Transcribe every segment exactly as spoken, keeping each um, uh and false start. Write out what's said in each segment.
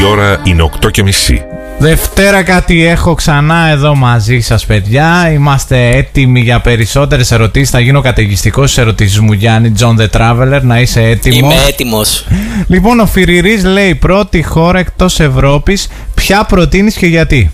ώρα είναι οκτώ και μισή. Δευτέρα κάτι έχω ξανά εδώ μαζί σας, παιδιά. Είμαστε έτοιμοι για περισσότερες ερωτήσεις. Θα γίνω καταιγιστικός στις ερωτήσεις μου, Γιάννη. John the Traveler, να είσαι έτοιμος? Είμαι έτοιμος. Λοιπόν, ο Φιρυρίς λέει πρώτη χώρα εκτός Ευρώπης. Ποια προτείνεις και γιατί?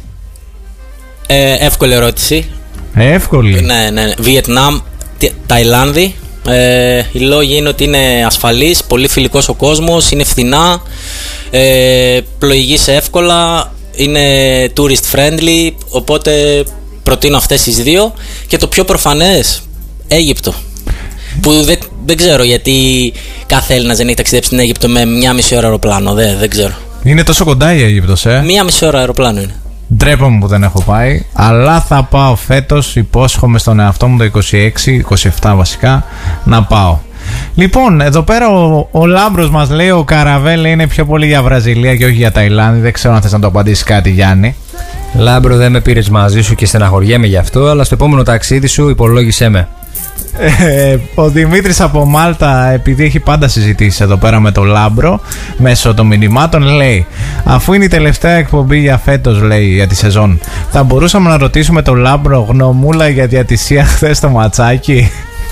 Ε, εύκολη ερώτηση. Εύκολη. Ναι, ναι. Βιετνάμ, Ταϊλάνδη. Ε, οι λόγοι είναι ότι είναι ασφαλής, πολύ φιλικός ο κόσμος, είναι φθηνά, ε, πλοηγείσαι εύκολα, είναι tourist friendly, οπότε προτείνω αυτές τις δύο. Και το πιο προφανές, Αίγυπτο, που δεν, δεν ξέρω γιατί κάθε Έλληνας δεν έχει ταξιδέψει στην Αίγυπτο με μία μισή ώρα αεροπλάνο, δεν, δεν ξέρω. Είναι τόσο κοντά η Αίγυπτος, ε? Μία μισή ώρα αεροπλάνο είναι. Ντρέπομαι που δεν έχω πάει, αλλά θα πάω φέτος, υπόσχομαι στον εαυτό μου το είκοσι έξι, είκοσι επτά βασικά, να πάω. Λοιπόν, εδώ πέρα ο, ο Λάμπρος μας λέει, ο Καραβέλ είναι πιο πολύ για Βραζιλία και όχι για Ταϊλάνδη. Δεν ξέρω αν θες να το απαντήσεις κάτι, Γιάννη. Λάμπρο, δεν με πήρες μαζί σου και στεναχωριέμαι γι' αυτό, αλλά στο επόμενο ταξίδι σου υπολόγισέ με. Ε, ο Δημήτρης από Μάλτα, επειδή έχει πάντα συζητήσει εδώ πέρα με τον Λάμπρο μέσω των μηνυμάτων, λέει: αφού είναι η τελευταία εκπομπή για φέτος, λέει, για τη σεζόν, θα μπορούσαμε να ρωτήσουμε τον Λάμπρο γνωμούλα για διατησία χθες στο ματσάκι?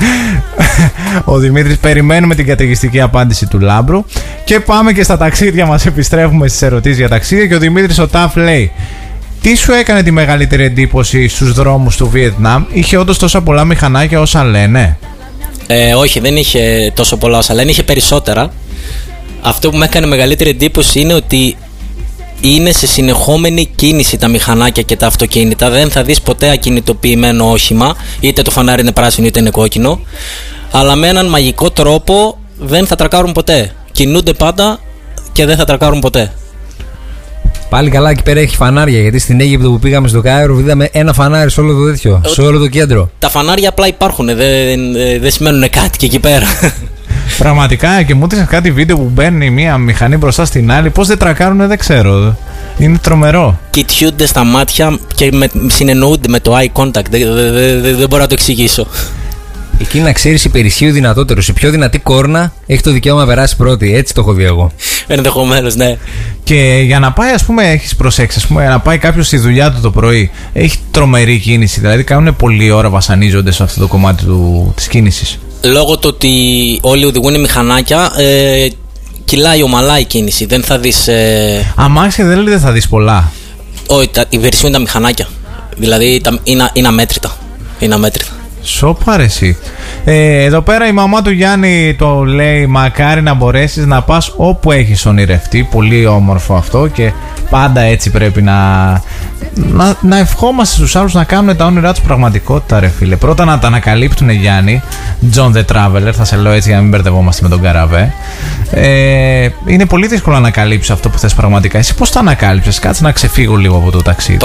Ο Δημήτρης, περιμένουμε την καταιγιστική απάντηση του Λάμπρου. Και πάμε και στα ταξίδια μας, επιστρέφουμε στις ερωτήσεις για ταξίδια. Και ο Δημήτρης ο Ταφ λέει: τι σου έκανε τη μεγαλύτερη εντύπωση στους δρόμους του Βιετνάμ? Είχε όντως τόσα πολλά μηχανάκια όσα λένε? Ε, όχι, δεν είχε τόσο πολλά όσα λένε, είχε περισσότερα. Αυτό που με έκανε μεγαλύτερη εντύπωση είναι ότι είναι σε συνεχόμενη κίνηση τα μηχανάκια και τα αυτοκίνητα. Δεν θα δεις ποτέ ακινητοποιημένο όχημα, είτε το φανάρι είναι πράσινο είτε είναι κόκκινο, αλλά με έναν μαγικό τρόπο δεν θα τρακάρουν ποτέ. Κινούνται πάντα και δεν θα τρακάρουν ποτέ. Πάλι καλά, εκεί πέρα έχει φανάρια. Γιατί στην Αίγυπτο που πήγαμε στο Κάιρο, είδαμε ένα φανάρι σε όλο το τέτοιο, σε όλο το κέντρο. Τα φανάρια απλά υπάρχουν, δεν, δεν, δεν σημαίνουν κάτι και εκεί πέρα. Πραγματικά, και μου έδειξε κάτι βίντεο που μπαίνει μία μηχανή μπροστά στην άλλη. Πώς δεν τρακάρουνε, δεν ξέρω. Είναι τρομερό. Κοιτιούνται στα μάτια και με, συνεννοούνται με το eye contact. Δεν, δεν, δεν, δεν μπορώ να το εξηγήσω. Εκεί να ξέρεις, υπερισχύει ο δυνατότερος. Η πιο δυνατή κόρνα έχει το δικαίωμα να περάσει πρώτη. Έτσι το έχω δει εγώ. Ενδεχομένως, ναι. Και για να πάει, ας πούμε, έχεις προσέξει, ας πούμε, να πάει κάποιος στη δουλειά του το πρωί, έχει τρομερή κίνηση. Δηλαδή, κάνουν πολλή ώρα, βασανίζονται σε αυτό το κομμάτι του, της κίνησης. Λόγω του ότι όλοι οδηγούν μηχανάκια, ε, κυλάει ομαλά η κίνηση. Δεν θα δεις. Ε... Αμάξια δεν λέει, δεν θα δεις πολλά. Όχι, η βερσιόν είναι τα μηχανάκια. Δηλαδή, τα, είναι, είναι αμέτρητα. Είναι αμέτρητα. Σοπα ρε εσύ. Ε, εδώ πέρα η μαμά του Γιάννη το λέει: μακάρι να μπορέσεις να πας όπου έχεις ονειρευτεί. Πολύ όμορφο αυτό και πάντα έτσι πρέπει να, να, να ευχόμαστε στους άλλους να κάνουν τα όνειρά τους πραγματικότητα, ρε φίλε. Πρώτα να τα ανακαλύπτουν, Γιάννη. John the Traveler, θα σε λέω έτσι για να μην μπερδευόμαστε με τον Καραβέ. Ε, είναι πολύ δύσκολο να ανακαλύψεις αυτό που θες πραγματικά. Εσύ πώς το ανακάλυψες? Κάτσε να ξεφύγω λίγο από το ταξίδι.